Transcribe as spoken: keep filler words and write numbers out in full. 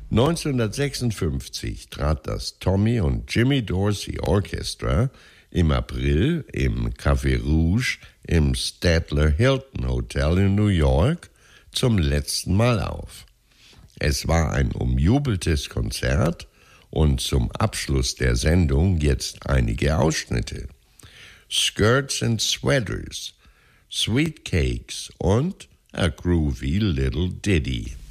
neunzehnhundertsechsundfünfzig trat das Tommy und Jimmy Dorsey Orchestra im April im Café Rouge im Statler Hilton Hotel in New York zum letzten Mal auf. Es war ein umjubeltes Konzert und zum Abschluss der Sendung jetzt einige Ausschnitte. Skirts and Sweaters, Sweet Cakes und A Groovy Little Ditty.